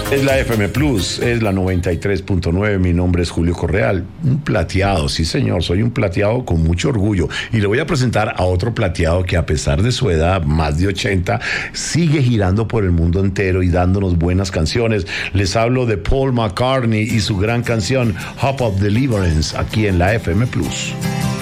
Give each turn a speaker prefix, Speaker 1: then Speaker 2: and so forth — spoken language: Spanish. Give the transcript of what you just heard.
Speaker 1: Es la FM Plus, es la 93.9. Mi nombre es Julio Correal. Un plateado, sí señor, soy un plateado con mucho orgullo. Y le voy a presentar a otro plateado que, a pesar de su edad, más de 80, sigue girando por el mundo entero y dándonos buenas canciones. Les hablo de Paul McCartney y su gran canción Hope of Deliverance, aquí en la FM Plus.